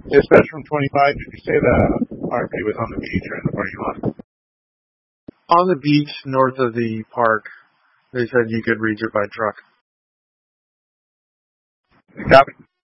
Dispatch from 25, did you say the RV was on the beach or in the parking lot? On the beach north of the park. They said you could reach it by truck. Copy.